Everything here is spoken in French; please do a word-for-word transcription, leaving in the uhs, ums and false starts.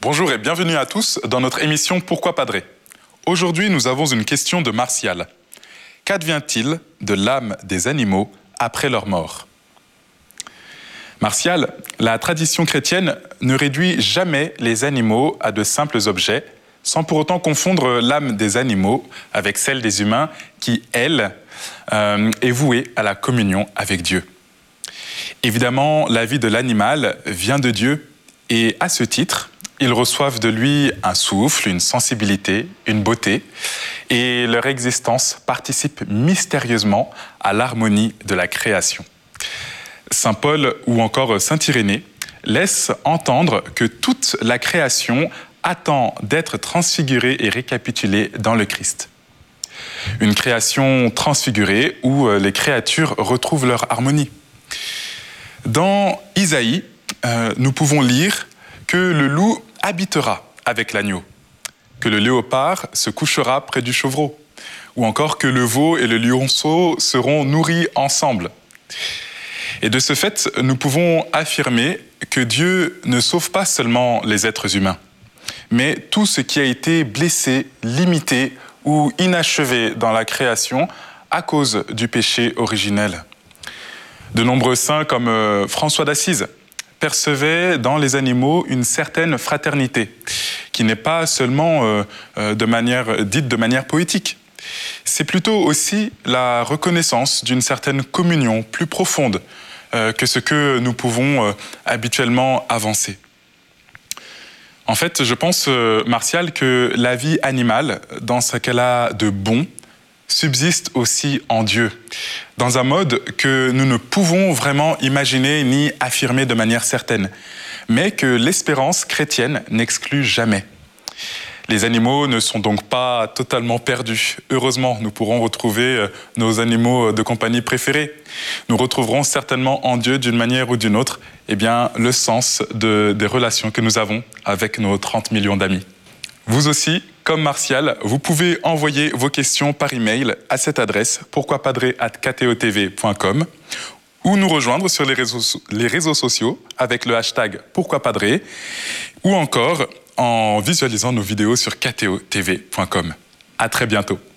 Bonjour et bienvenue à tous dans notre émission Pourquoi Padré. Aujourd'hui, nous avons une question de Martial. Qu'advient-il de l'âme des animaux après leur mort? Martial, la tradition chrétienne ne réduit jamais les animaux à de simples objets, sans pour autant confondre l'âme des animaux avec celle des humains qui, elle, euh, est vouée à la communion avec Dieu. Évidemment, la vie de l'animal vient de Dieu et à ce titre, ils reçoivent de lui un souffle, une sensibilité, une beauté, et leur existence participe mystérieusement à l'harmonie de la création. Saint Paul ou encore Saint Irénée laissent entendre que toute la création attend d'être transfigurée et récapitulée dans le Christ. Une création transfigurée où les créatures retrouvent leur harmonie. Dans Isaïe, euh, nous pouvons lire que le loup habitera avec l'agneau, que le léopard se couchera près du chevreau, ou encore que le veau et le lionceau seront nourris ensemble. Et de ce fait, nous pouvons affirmer que Dieu ne sauve pas seulement les êtres humains, mais tout ce qui a été blessé, limité ou inachevé dans la création à cause du péché originel. De nombreux saints comme euh, François d'Assise percevaient dans les animaux une certaine fraternité, qui n'est pas seulement euh, euh, de manière, dite de manière poétique. C'est plutôt aussi la reconnaissance d'une certaine communion plus profonde euh, que ce que nous pouvons euh, habituellement avancer. En fait, je pense, euh, Martial, que la vie animale, dans ce qu'elle a de bon, subsiste aussi en Dieu, dans un mode que nous ne pouvons vraiment imaginer ni affirmer de manière certaine, mais que l'espérance chrétienne n'exclut jamais. Les animaux ne sont donc pas totalement perdus. Heureusement, nous pourrons retrouver nos animaux de compagnie préférés. Nous retrouverons certainement en Dieu, d'une manière ou d'une autre, eh bien, le sens de, des relations que nous avons avec nos trente millions d'amis. Vous aussi, comme Martial, vous pouvez envoyer vos questions par email à cette adresse pourquoipadré arobase k t o t v point com ou nous rejoindre sur les réseaux, les réseaux sociaux avec le hashtag pourquoipadré ou encore en visualisant nos vidéos sur k t o t v point com. À très bientôt.